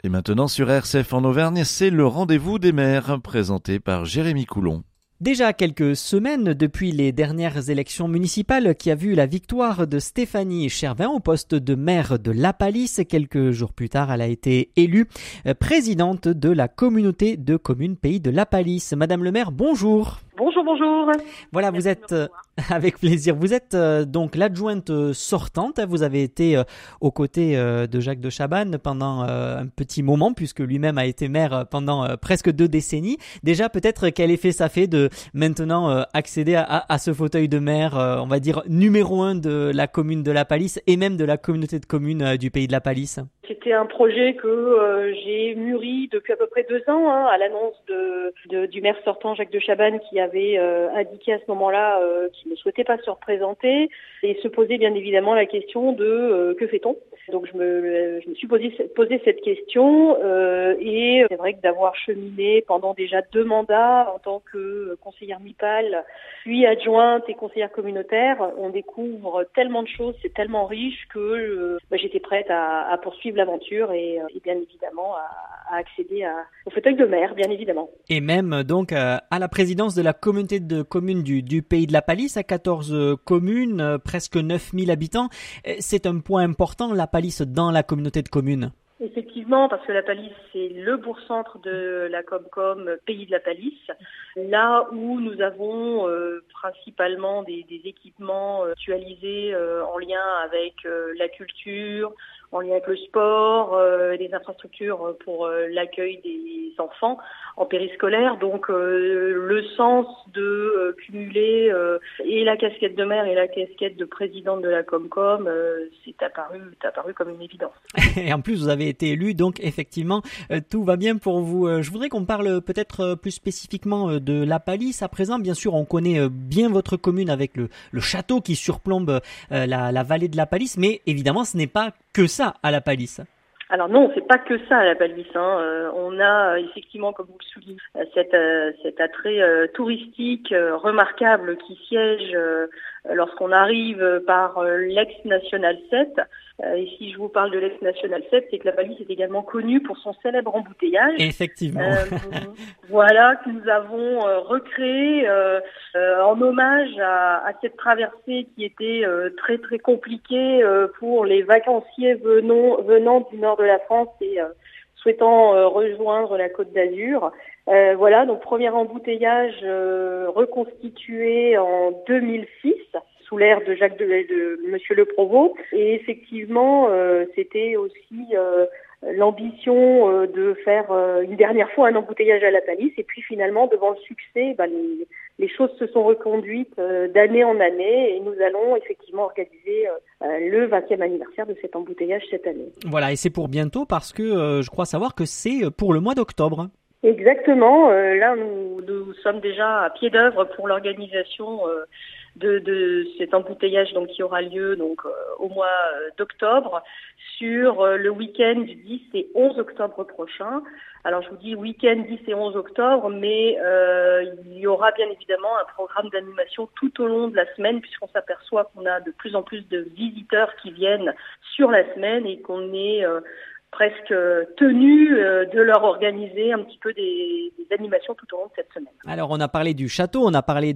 Et maintenant sur RCF en Auvergne, c'est le rendez-vous des maires, présenté par Jérémy Coulon. Déjà quelques semaines depuis les dernières élections municipales qui a vu la victoire de Stéphanie Chervin au poste de maire de La Palisse. Quelques jours plus tard, elle a été élue présidente de la communauté de communes Pays de La Palisse. Madame le maire, bonjour. Bonjour. Voilà, vous êtes, avec plaisir, vous êtes donc l'adjointe sortante. Vous avez été aux côtés de Jacques de Chabannes pendant un petit moment, puisque lui-même a été maire pendant presque 2 décennies. Déjà, peut-être quel effet ça fait de maintenant accéder à ce fauteuil de maire, on va dire numéro 1 de la commune de La Palisse et même de la communauté de communes du Pays de La Palisse? C'était un projet que j'ai mûri depuis à peu près 2 ans, à l'annonce du maire sortant Jacques de Chabannes qui avait indiqué à ce moment-là qu'il ne souhaitait pas se représenter et se posait bien évidemment la question de que fait-on. Donc je me suis posé cette question et c'est vrai que d'avoir cheminé pendant déjà 2 mandats en tant que conseillère MIPAL, puis adjointe et conseillère communautaire, on découvre tellement de choses, c'est tellement riche que j'étais prête à poursuivre l'aventure et bien évidemment à accéder au fauteuil de maire, bien évidemment. Et même donc à la présidence de la communauté de communes du Pays de La Palisse, à 14 communes, presque 9000 habitants. C'est un point important, La Palisse, dans la communauté de communes. Effectivement, parce que La Palisse, c'est le bourg-centre de la Comcom Pays de La Palisse, là où nous avons principalement des équipements actualisés en lien avec la culture, en lien avec le sport, des infrastructures pour l'accueil des enfants en périscolaire. Donc le sens de cumuler et la casquette de maire et la casquette de présidente de la Comcom, c'est apparu comme une évidence. Et en plus, vous avez été élu, donc effectivement, tout va bien pour vous. Je voudrais qu'on parle peut-être plus spécifiquement de La Palisse. À présent, bien sûr, on connaît bien votre commune avec le château qui surplombe la vallée de La Palisse, mais évidemment, ce n'est pas que ça à La Palisse. Alors non, c'est pas que ça à La Palisse. On a effectivement, comme vous le soulignez, cet attrait touristique remarquable qui siège lorsqu'on arrive par l'ex-National 7. Et si je vous parle de l'ex-National 7, c'est que La Palisse est également connue pour son célèbre embouteillage. Effectivement. Voilà, que nous avons recréé en hommage à cette traversée qui était très très compliquée pour les vacanciers venant du nord de la France et souhaitant rejoindre la Côte d'Azur. Voilà, donc premier embouteillage reconstitué en 2006 sous l'ère de de Monsieur Le Provost. Et effectivement, c'était aussi l'ambition de faire une dernière fois un embouteillage à La Palisse. Et puis finalement, devant le succès, les choses se sont reconduites d'année en année et nous allons effectivement organiser le 20e anniversaire de cet embouteillage cette année. Voilà, et c'est pour bientôt parce que je crois savoir que c'est pour le mois d'octobre. Exactement. Là, nous sommes déjà à pied d'œuvre pour l'organisation de cet embouteillage donc qui aura lieu donc au mois d'octobre sur le week-end du 10 et 11 octobre prochain. Alors je vous dis week-end 10 et 11 octobre, mais il y aura bien évidemment un programme d'animation tout au long de la semaine puisqu'on s'aperçoit qu'on a de plus en plus de visiteurs qui viennent sur la semaine et qu'on est presque tenu de leur organiser un petit peu des animations tout au long de cette semaine. Alors on a parlé du château, on a parlé